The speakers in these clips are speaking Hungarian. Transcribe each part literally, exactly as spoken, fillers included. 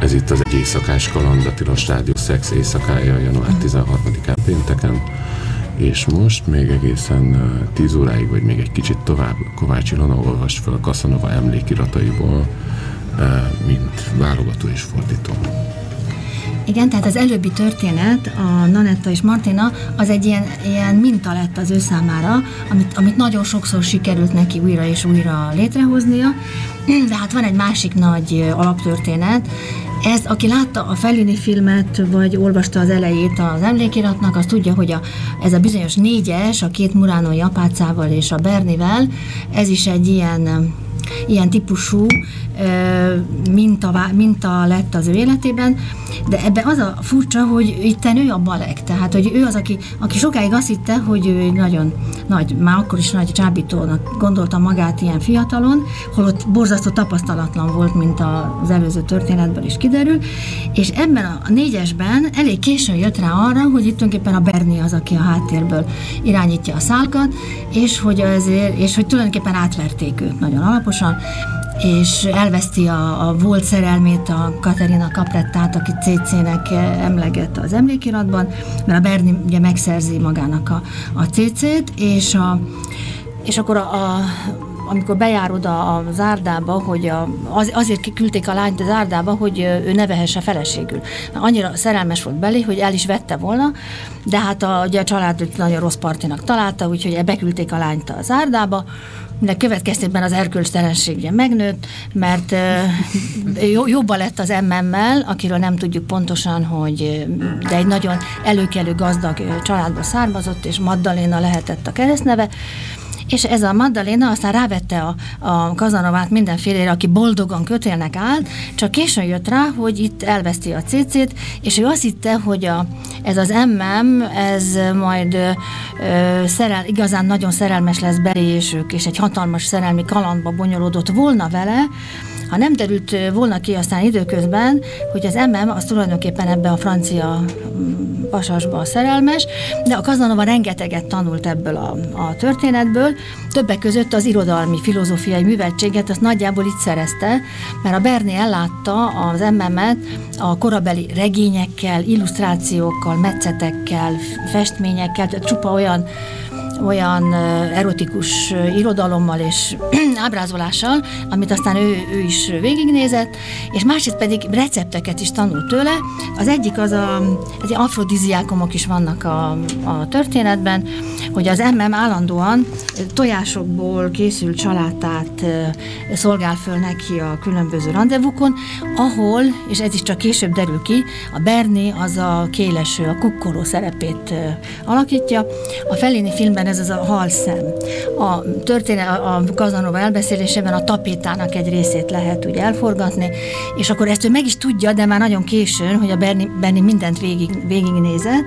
Ez itt az Egy éjszakás kaland, a Tilos Rádió Szex éjszakája január tizenharmadikán pénteken, és most még egészen tíz óráig, vagy még egy kicsit tovább Kovács Ilona olvas fel Casanova emlékirataiból, mint válogató és fordító. Igen, tehát az előbbi történet, a Nanetta és Martina, az egy ilyen, ilyen minta lett az ő számára, amit, amit nagyon sokszor sikerült neki újra és újra létrehoznia, de hát van egy másik nagy alaptörténet. Ez, aki látta a Fellini filmet, vagy olvasta az elejét az emlékiratnak, az tudja, hogy a, ez a bizonyos négyes, a két Muránói apácával és a Bernivel, ez is egy ilyen, ilyen típusú minta, minta lett az ő életében, de ebben az a furcsa, hogy itten ő a balek, tehát hogy ő az, aki, aki sokáig azt hitte, hogy ő nagyon nagy, már akkor is nagy csábítónak gondolta magát ilyen fiatalon, holott borzasztó tapasztalatlan volt, mint az előző történetből is kiderül, és ebben a négyesben elég későn jött rá arra, hogy itt tulajdonképpen a Berni az, aki a háttérből irányítja a szálkat, és hogy, azért, és hogy tulajdonképpen átverték őt nagyon alaposan, és elveszti a, a volt szerelmét, a Katerina Caprettát, aki cé cé-nek emleget az emlékiratban, mert a Berni ugye megszerzi magának a, a cé cét, és, a, és akkor a, a amikor bejár oda a zárdába, hogy a, az, azért küldték a lányt a zárdába, hogy ő ne vehesse feleségül. Annyira szerelmes volt belé, hogy el is vette volna, de hát a, ugye a család nagyon rossz partinak találta, úgyhogy beküldték a lányt a zárdába, de következtében az erkölcstelenség ugye megnőtt, mert uh, jobban lett az em em-mel, akiről nem tudjuk pontosan, hogy de egy nagyon előkelő gazdag családba származott, és Maddalena lehetett a keresztneve, és ez a Maddalena aztán rávette a, a Casanovát mindenfélére, aki boldogan kötélnek állt, csak későn jött rá, hogy itt elveszti a cé cét, és ő azt hitte, hogy a, ez az em em, ez majd ö, szerel, igazán nagyon szerelmes lesz belé, és ők, és egy hatalmas szerelmi kalandba bonyolódott volna vele, ha nem derült volna ki aztán időközben, hogy az em em az tulajdonképpen ebbe a francia pasasba szerelmes, de a Casanova rengeteget tanult ebből a, a történetből, többek között az irodalmi, filozófiai műveltséget, azt nagyjából itt szerezte, mert a Berni ellátta az em em-et a korabeli regényekkel, illusztrációkkal, metszetekkel, festményekkel, tehát csupa olyan olyan erotikus irodalommal és ábrázolással, amit aztán ő, ő is végignézett, és másrészt pedig recepteket is tanult tőle. Az egyik az a, az afrodiziákomok is vannak a, a történetben, hogy az em em állandóan tojásokból készült salátát szolgál föl neki a különböző rendezvúkon, ahol, és ez is csak később derül ki, a Berni az a kéleső, a kukkoló szerepét alakítja. A Fellini filmben ez az a halszem. A történet, a Casanova elbeszélésében a tapétának egy részét lehet úgy elforgatni, és akkor ezt ő meg is tudja, de már nagyon későn, hogy a Berni, Berni mindent végig, végignézett,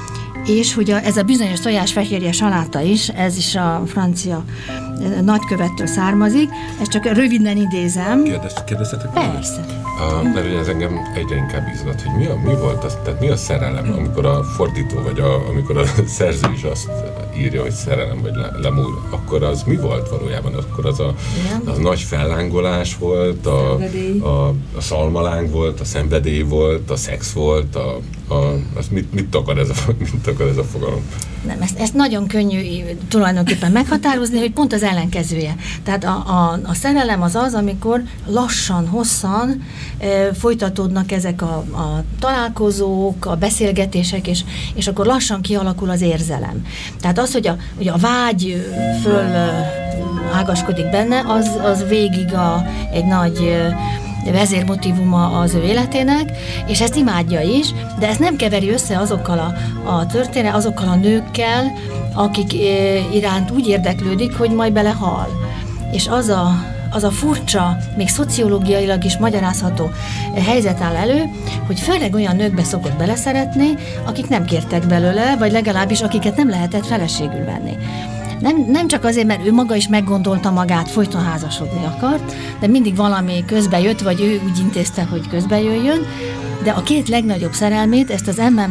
és hogy a, ez a bizonyos tojásfehérje saláta is, ez is a francia nagykövettől származik, ezt csak röviden idézem. Kérdez, kérdeztetek? Persze. Uh, mert ez engem egyre inkább izgat, hogy mi, a, mi volt az, tehát mi a szerelem, amikor a fordító, vagy a, amikor a szerző is azt írja, hogy szerelem, vagy lemúl, akkor az mi volt valójában? Akkor az a az nagy fellángolás volt, a, a, a szalmaláng volt, a szenvedély volt, a szex volt, a, a, az mit, mit, akar ez a, mit akar ez a fogalom? Nem, ezt, ezt nagyon könnyű tulajdonképpen meghatározni, hogy pont az ellenkezője. Tehát a, a, a szerelem az az, amikor lassan, hosszan e, folytatódnak ezek a, a találkozók, a beszélgetések, és, és akkor lassan kialakul az érzelem. Tehát az, hogy a, hogy a vágy föl ágaskodik benne, az, az végig a, egy nagy vezérmotívuma az ő életének, és ezt imádja is, de ezt nem keveri össze azokkal a, a történet, azokkal a nőkkel, akik iránt úgy érdeklődik, hogy majd belehal. És az a, az a furcsa, még szociológiailag is magyarázható helyzet áll elő, hogy főleg olyan nőkbe szokott beleszeretni, akik nem kértek belőle, vagy legalábbis akiket nem lehetett feleségül venni. Nem, nem csak azért, mert ő maga is meggondolta magát, folyton házasodni akart, de mindig valami közbe jött, vagy ő úgy intézte, hogy közbe jöjjön, de a két legnagyobb szerelmét, ezt az em em